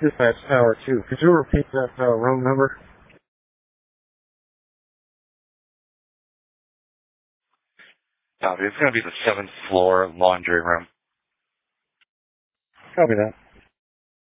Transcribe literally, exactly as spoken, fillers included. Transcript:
Dispatch Tower two. Could you repeat that uh, room number? Copy. It's going to be the seventh floor laundry room. Copy that.